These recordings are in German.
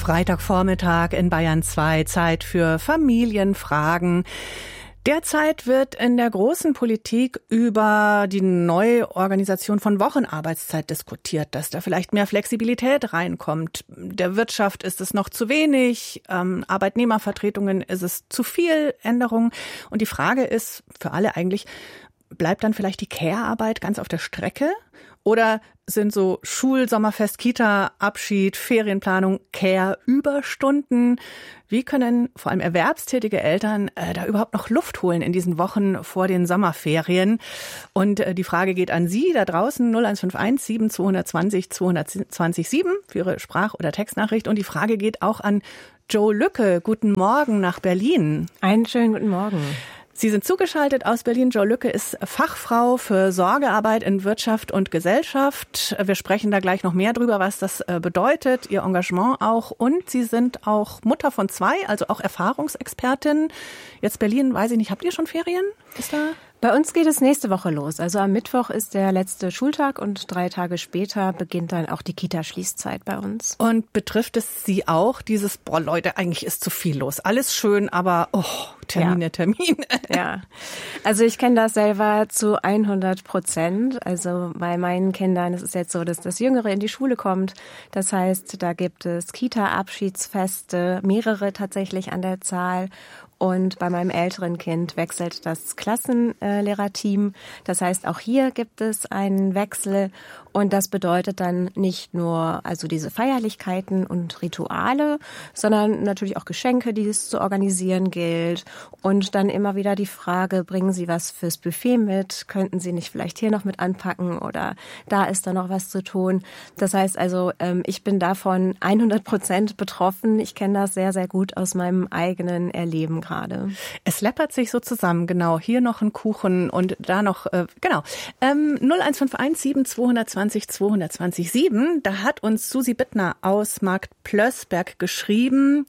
Freitagvormittag in Bayern 2, Zeit für Familienfragen. Derzeit wird in der großen Politik über die Neuorganisation von Wochenarbeitszeit diskutiert, dass da vielleicht mehr Flexibilität reinkommt. Der Wirtschaft ist es noch zu wenig, Arbeitnehmervertretungen ist es zu viel Änderung. Und die Frage ist für alle eigentlich, bleibt dann vielleicht die Care-Arbeit ganz auf der Strecke? Oder sind so Schul-, Sommerfest, Kita, Abschied, Ferienplanung, Care, Überstunden? Wie können vor allem erwerbstätige Eltern da überhaupt noch Luft holen in diesen Wochen vor den Sommerferien? Und die Frage geht an Sie da draußen, 0151 7220 227 für Ihre Sprach- oder Textnachricht. Und die Frage geht auch an Joe Lücke. Guten Morgen nach Berlin. Einen schönen guten Morgen. Sie sind zugeschaltet aus Berlin. Joe Lücke ist Fachfrau für Sorgearbeit in Wirtschaft und Gesellschaft. Wir sprechen da gleich noch mehr drüber, was das bedeutet, Ihr Engagement auch. Und Sie sind auch Mutter von 2, also auch Erfahrungsexpertin. Jetzt Berlin, weiß ich nicht, habt ihr schon Ferien? Ist da? Bei uns geht es nächste Woche los. Also am Mittwoch ist der letzte Schultag und 3 Tage später beginnt dann auch die Kita-Schließzeit bei uns. Und betrifft es Sie auch, dieses, boah Leute, eigentlich ist zu viel los. Alles schön, aber Termine. Ja, also ich kenne das selber zu 100%. Also bei meinen Kindern ist es jetzt so, dass das Jüngere in die Schule kommt. Das heißt, da gibt es Kita-Abschiedsfeste, mehrere tatsächlich an der Zahl. Und bei meinem älteren Kind wechselt das Klassenlehrerteam. Das heißt, auch hier gibt es einen Wechsel. Und das bedeutet dann nicht nur also diese Feierlichkeiten und Rituale, sondern natürlich auch Geschenke, die es zu organisieren gilt. Und dann immer wieder die Frage, bringen Sie was fürs Buffet mit? Könnten Sie nicht vielleicht hier noch mit anpacken oder da ist da noch was zu tun? Das heißt also, ich bin davon 100% betroffen. Ich kenne das sehr, sehr gut aus meinem eigenen Erleben gerade. Es läppert sich so zusammen, genau. Hier noch ein Kuchen und da noch, 0151 7220 227. Da hat uns Susi Bittner aus Markt Plößberg geschrieben.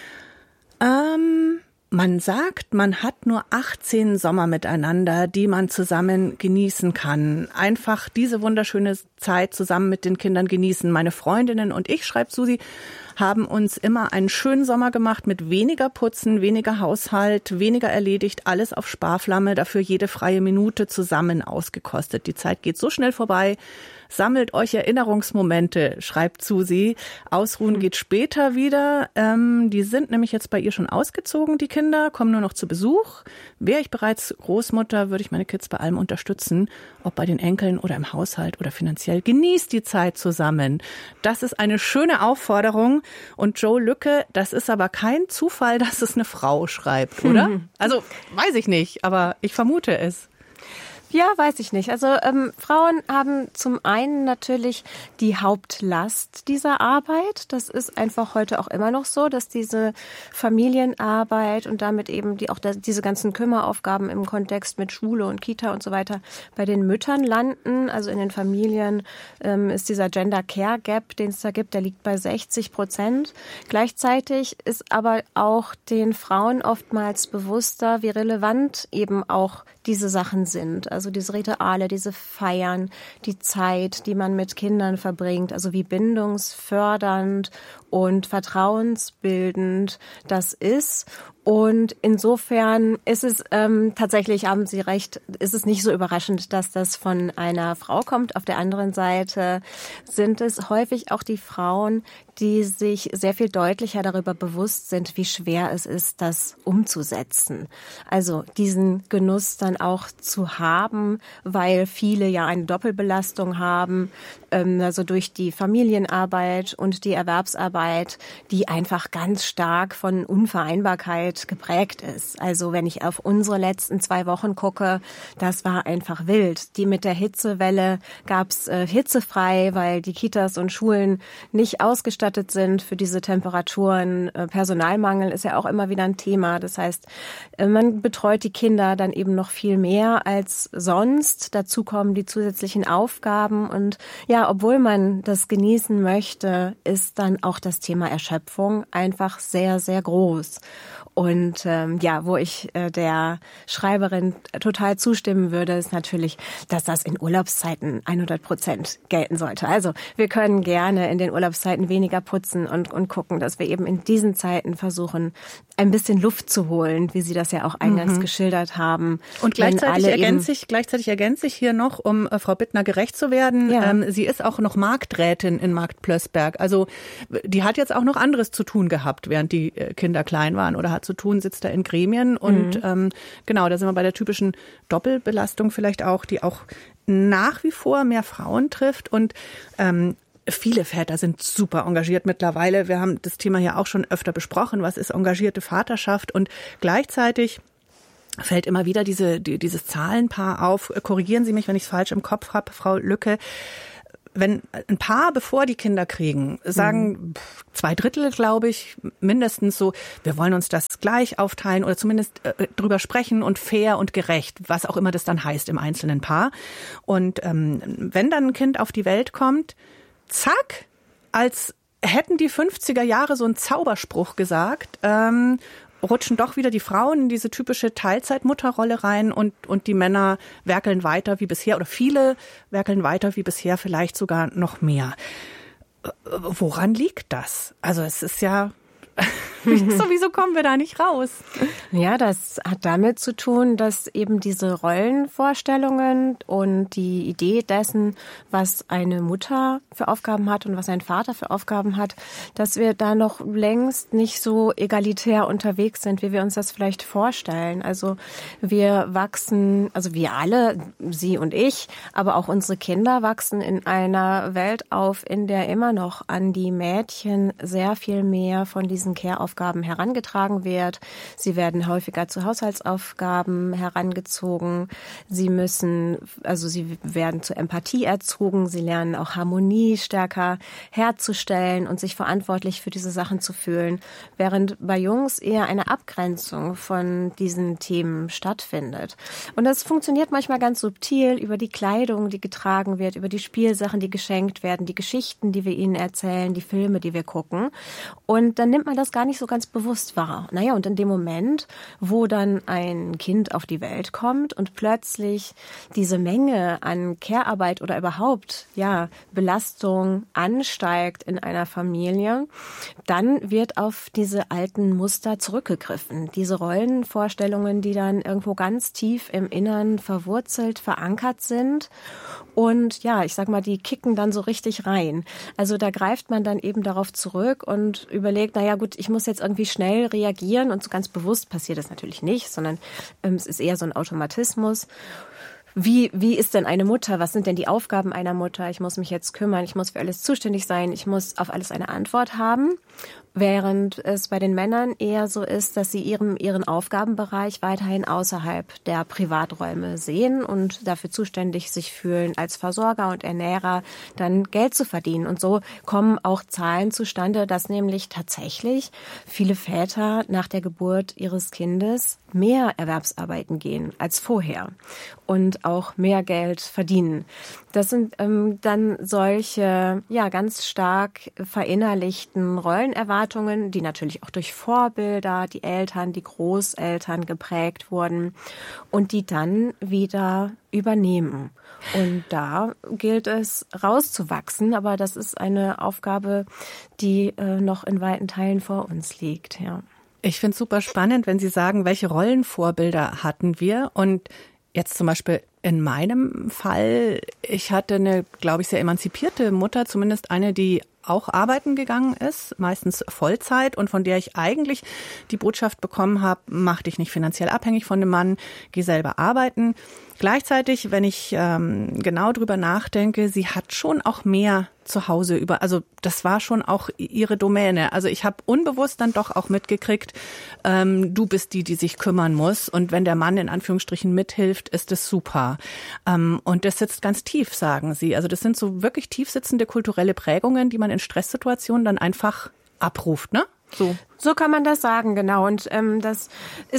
Man sagt, man hat nur 18 Sommer miteinander, die man zusammen genießen kann. Einfach diese wunderschöne Zeit zusammen mit den Kindern genießen. Meine Freundinnen und ich, schreibt Susi, haben uns immer einen schönen Sommer gemacht mit weniger Putzen, weniger Haushalt, weniger erledigt, alles auf Sparflamme, dafür jede freie Minute zusammen ausgekostet. Die Zeit geht so schnell vorbei. Sammelt euch Erinnerungsmomente, schreibt Susi. Ausruhen geht später wieder. Die sind nämlich jetzt bei ihr schon ausgezogen, die Kinder, kommen nur noch zu Besuch. Wäre ich bereits Großmutter, würde ich meine Kids bei allem unterstützen, ob bei den Enkeln oder im Haushalt oder finanziell. Genießt die Zeit zusammen. Das ist eine schöne Aufforderung. Und Joe Lücke, das ist aber kein Zufall, dass es eine Frau schreibt, oder? Also, weiß ich nicht, aber ich vermute es. Ja, weiß ich nicht. Also Frauen haben zum einen natürlich die Hauptlast dieser Arbeit. Das ist einfach heute auch immer noch so, dass diese Familienarbeit und damit eben diese ganzen Kümmeraufgaben im Kontext mit Schule und Kita und so weiter bei den Müttern landen. Also in den Familien ist dieser Gender Care Gap, den es da gibt, der liegt bei 60%. Gleichzeitig ist aber auch den Frauen oftmals bewusster, wie relevant eben auch diese Sachen sind. Also diese Rituale, diese Feiern, die Zeit, die man mit Kindern verbringt, also wie bindungsfördernd und vertrauensbildend das ist. Und insofern ist es tatsächlich, haben Sie recht, ist es nicht so überraschend, dass das von einer Frau kommt. Auf der anderen Seite sind es häufig auch die Frauen, die sich sehr viel deutlicher darüber bewusst sind, wie schwer es ist, das umzusetzen. Also diesen Genuss dann auch zu haben, weil viele ja eine Doppelbelastung haben, also durch die Familienarbeit und die Erwerbsarbeit, die einfach ganz stark von Unvereinbarkeit geprägt ist. Also wenn ich auf unsere letzten 2 Wochen gucke, das war einfach wild. Die mit der Hitzewelle gab's hitzefrei, weil die Kitas und Schulen nicht ausgestattet sind für diese Temperaturen. Personalmangel ist ja auch immer wieder ein Thema. Das heißt, man betreut die Kinder dann eben noch viel mehr als sonst. Dazu kommen die zusätzlichen Aufgaben und ja, obwohl man das genießen möchte, ist dann auch das Thema Erschöpfung einfach sehr, sehr groß. Und wo ich der Schreiberin total zustimmen würde, ist natürlich, dass das in Urlaubszeiten 100% gelten sollte. Also wir können gerne in den Urlaubszeiten weniger putzen und gucken, dass wir eben in diesen Zeiten versuchen, ein bisschen Luft zu holen, wie Sie das ja auch eingangs geschildert haben. Und gleichzeitig ergänze ich hier noch, um Frau Bittner gerecht zu werden. Ja. Sie ist auch noch Markträtin in Marktplößberg. Also die hat jetzt auch noch anderes zu tun gehabt, während die Kinder klein waren oder hat zu tun, sitzt da in Gremien. Und genau, da sind wir bei der typischen Doppelbelastung vielleicht auch, die auch nach wie vor mehr Frauen trifft. Und viele Väter sind super engagiert mittlerweile. Wir haben das Thema ja auch schon öfter besprochen. Was ist engagierte Vaterschaft? Und gleichzeitig fällt immer wieder dieses Zahlenpaar auf. Korrigieren Sie mich, wenn ich es falsch im Kopf habe, Frau Lücke. Wenn ein Paar, bevor die Kinder kriegen, sagen 2/3, glaube ich, mindestens so, wir wollen uns das gleich aufteilen oder zumindest drüber sprechen und fair und gerecht, was auch immer das dann heißt im einzelnen Paar. Und wenn dann ein Kind auf die Welt kommt, zack, als hätten die 50er Jahre so einen Zauberspruch gesagt, rutschen doch wieder die Frauen in diese typische Teilzeitmutterrolle rein und die Männer werkeln weiter wie bisher oder viele werkeln weiter wie bisher, vielleicht sogar noch mehr. Woran liegt das? Also es ist ja... Wieso kommen wir da nicht raus? Ja, das hat damit zu tun, dass eben diese Rollenvorstellungen und die Idee dessen, was eine Mutter für Aufgaben hat und was ein Vater für Aufgaben hat, dass wir da noch längst nicht so egalitär unterwegs sind, wie wir uns das vielleicht vorstellen. Also wir wachsen, also wir alle, Sie und ich, aber auch unsere Kinder wachsen in einer Welt auf, in der immer noch an die Mädchen sehr viel mehr von diesen Care-Aufgaben herangetragen wird. Sie werden häufiger zu Haushaltsaufgaben herangezogen. Sie werden zur Empathie erzogen. Sie lernen auch Harmonie stärker herzustellen und sich verantwortlich für diese Sachen zu fühlen, während bei Jungs eher eine Abgrenzung von diesen Themen stattfindet. Und das funktioniert manchmal ganz subtil über die Kleidung, die getragen wird, über die Spielsachen, die geschenkt werden, die Geschichten, die wir ihnen erzählen, die Filme, die wir gucken. Und dann nimmt man das gar nicht so ganz bewusst wahr. Naja, und in dem Moment, wo dann ein Kind auf die Welt kommt und plötzlich diese Menge an Care-Arbeit oder überhaupt, Belastung ansteigt in einer Familie, dann wird auf diese alten Muster zurückgegriffen. Diese Rollenvorstellungen, die dann irgendwo ganz tief im Innern verwurzelt, verankert sind. Und ich sag mal, die kicken dann so richtig rein. Also da greift man dann eben darauf zurück und überlegt, ich muss jetzt irgendwie schnell reagieren und so ganz bewusst passiert das natürlich nicht, sondern es ist eher so ein Automatismus. Wie ist denn eine Mutter? Was sind denn die Aufgaben einer Mutter? Ich muss mich jetzt kümmern, ich muss für alles zuständig sein, ich muss auf alles eine Antwort haben. Während es bei den Männern eher so ist, dass sie ihren Aufgabenbereich weiterhin außerhalb der Privaträume sehen und dafür zuständig sich fühlen, als Versorger und Ernährer dann Geld zu verdienen. Und so kommen auch Zahlen zustande, dass nämlich tatsächlich viele Väter nach der Geburt ihres Kindes mehr Erwerbsarbeiten gehen als vorher und auch mehr Geld verdienen. Das sind dann solche ganz stark verinnerlichten Rollenerwartungen, die natürlich auch durch Vorbilder, die Eltern, die Großeltern geprägt wurden und die dann wieder übernehmen. Und da gilt es rauszuwachsen, aber das ist eine Aufgabe, die noch in weiten Teilen vor uns liegt. Ja. Ich finde es super spannend, wenn Sie sagen, welche Rollenvorbilder hatten wir und jetzt zum Beispiel in meinem Fall, ich hatte eine, glaube ich, sehr emanzipierte Mutter, zumindest eine, die auch arbeiten gegangen ist, meistens Vollzeit und von der ich eigentlich die Botschaft bekommen habe, mach dich nicht finanziell abhängig von dem Mann, geh selber arbeiten. Gleichzeitig, wenn ich genau drüber nachdenke, sie hat schon auch mehr zu Hause also das war schon auch ihre Domäne. Also ich habe unbewusst dann doch auch mitgekriegt, du bist die sich kümmern muss und wenn der Mann in Anführungsstrichen mithilft, ist es super. Und das sitzt ganz tief, sagen sie. Also das sind so wirklich tief sitzende kulturelle Prägungen, die man in Stresssituationen dann einfach abruft, ne? So kann man das sagen, genau. Und das ist auch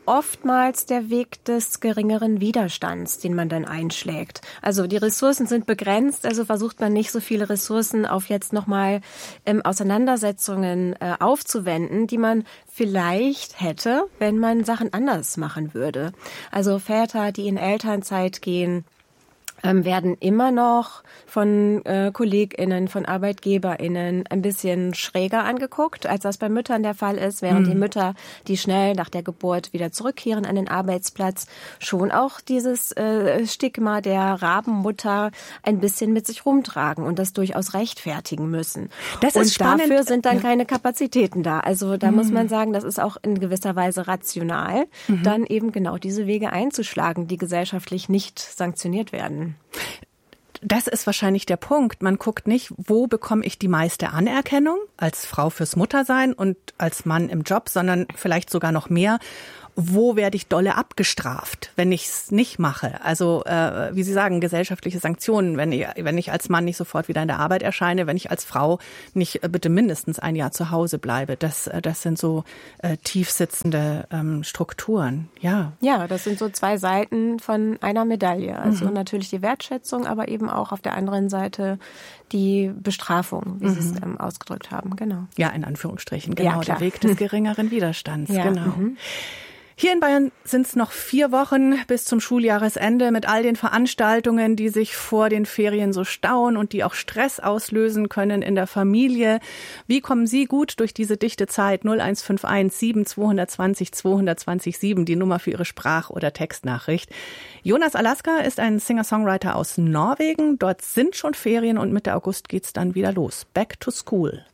oftmals der Weg des geringeren Widerstands, den man dann einschlägt. Also die Ressourcen sind begrenzt, also versucht man nicht so viele Ressourcen auf jetzt nochmal Auseinandersetzungen aufzuwenden, die man vielleicht hätte, wenn man Sachen anders machen würde. Also Väter, die in Elternzeit gehen, werden immer noch von KollegInnen, von ArbeitgeberInnen ein bisschen schräger angeguckt, als das bei Müttern der Fall ist, während die Mütter, die schnell nach der Geburt wieder zurückkehren an den Arbeitsplatz, schon auch dieses Stigma der Rabenmutter ein bisschen mit sich rumtragen und das durchaus rechtfertigen müssen. Das ist spannend. Dafür sind dann keine Kapazitäten da. Also da muss man sagen, das ist auch in gewisser Weise rational, dann eben genau diese Wege einzuschlagen, die gesellschaftlich nicht sanktioniert werden. Das ist wahrscheinlich der Punkt. Man guckt nicht, wo bekomme ich die meiste Anerkennung als Frau fürs Muttersein und als Mann im Job, sondern vielleicht sogar noch mehr. Wo werde ich dolle abgestraft, wenn ich es nicht mache? Also, wie Sie sagen, gesellschaftliche Sanktionen, wenn ich als Mann nicht sofort wieder in der Arbeit erscheine, wenn ich als Frau nicht bitte mindestens ein Jahr zu Hause bleibe. Das sind so tiefsitzende Strukturen, ja. Ja, das sind so zwei Seiten von einer Medaille. Also natürlich die Wertschätzung, aber eben auch auf der anderen Seite die Bestrafung, wie Sie es ausgedrückt haben, genau. Ja, in Anführungsstrichen, genau, ja, der Weg des geringeren Widerstands, ja. Genau. Hier in Bayern sind es noch 4 Wochen bis zum Schuljahresende mit all den Veranstaltungen, die sich vor den Ferien so stauen und die auch Stress auslösen können in der Familie. Wie kommen Sie gut durch diese dichte Zeit? 0151 7 220 220 7, die Nummer für Ihre Sprach- oder Textnachricht. Jonas Alaska ist ein Singer-Songwriter aus Norwegen. Dort sind schon Ferien und Mitte August geht's dann wieder los. Back to School.